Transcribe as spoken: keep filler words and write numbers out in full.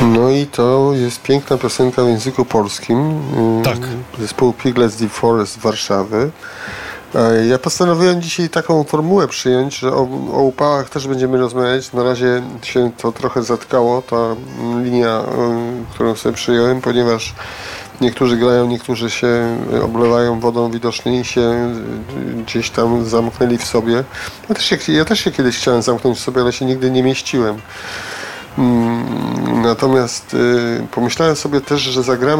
No i to jest piękna piosenka w języku polskim. Tak. Zespół Piglets Deep Forest z Warszawy. Ja postanowiłem dzisiaj taką formułę przyjąć, że o, o upałach też będziemy rozmawiać. Na razie się to trochę zatkało, ta linia, którą sobie przyjąłem, ponieważ niektórzy grają, niektórzy się oblewają wodą widocznie i się gdzieś tam zamknęli w sobie. Ja też się, ja też się kiedyś chciałem zamknąć w sobie, ale się nigdy nie mieściłem. Natomiast y, pomyślałem sobie też, że zagramy